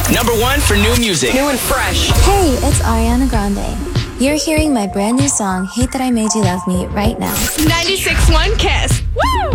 #1 for new music. New and fresh. Hey, it's Ariana Grande. You're hearing my brand new song, Hate That I Made You Love Me, right now. 96.1 Kiss. Woo!